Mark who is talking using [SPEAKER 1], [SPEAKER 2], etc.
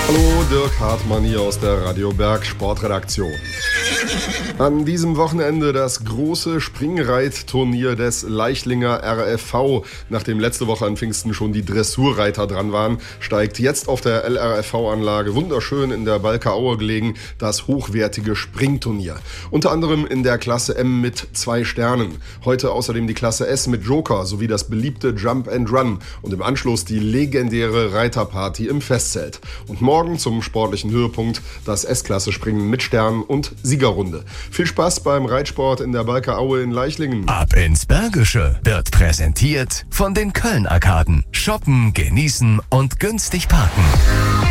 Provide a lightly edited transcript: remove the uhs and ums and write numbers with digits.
[SPEAKER 1] Hallo, Dirk Hartmann hier aus der Radio Berg Sportredaktion. An diesem Wochenende das große Springreitturnier des Leichtlinger RFV. Nachdem letzte Woche an Pfingsten schon die Dressurreiter dran waren, steigt jetzt auf der LRFV-Anlage, wunderschön in der Balker Aue gelegen, das hochwertige Springturnier. Unter anderem in der Klasse M mit 2 Sternen. Heute außerdem die Klasse S mit Joker sowie das beliebte Jump and Run und im Anschluss die legendäre Reiterparty im Festzelt. Und morgen zum sportlichen Höhepunkt das S-Klasse-Springen mit Sternen und Siegerrunde. Viel Spaß beim Reitsport in der Balker Aue in Leichlingen.
[SPEAKER 2] Ab ins Bergische wird präsentiert von den Köln-Arkaden. Shoppen, genießen und günstig parken.